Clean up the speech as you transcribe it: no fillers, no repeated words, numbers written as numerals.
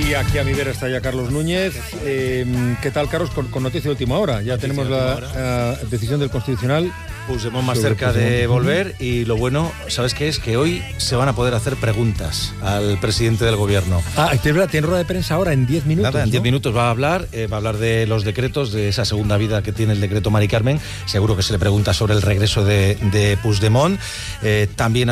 Y aquí a mi vera está ya Carlos Núñez. ¿Qué tal, Carlos? Con noticia de última hora. Ya tenemos la decisión del Constitucional. Puigdemont más cerca de volver, y lo bueno, ¿sabes qué es? Que hoy se van a poder hacer preguntas al presidente del gobierno. Tiene rueda de prensa ahora en 10 minutos. Nada, en 10 minutos va a hablar de los decretos, de esa segunda vida que tiene el decreto Mari Carmen. Seguro que se le pregunta sobre el regreso de Puigdemont. También